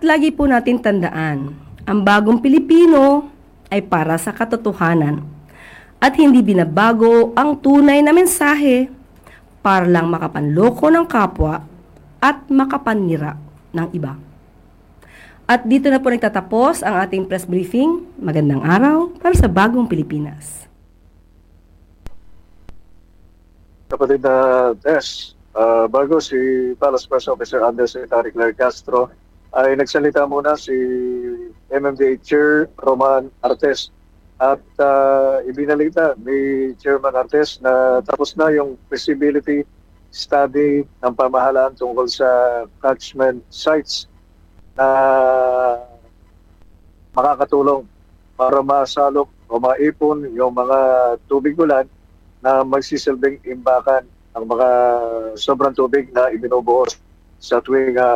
lagi po natin tandaan, ang bagong Pilipino ay para sa katotohanan at hindi binabago ang tunay na mensahe para lang makapanloko ng kapwa at makapanira ng iba. At dito na po nagtatapos ang ating press briefing. Magandang araw para sa bagong Pilipinas. Kapatid na Tess, bago si Palace Press Officer Undersecretary Claire Castro ay nagsalita muna si MMDA Chair Roman Artes at ibinalita ni Chairman Artes na tapos na yung feasibility study ng pamahalaan tungkol sa catchment sites na makakatulong para masalok o maipon yung mga tubig ulan na magsisilbing imbakan ang mga sobrang tubig na ibinubuhos sa tuwing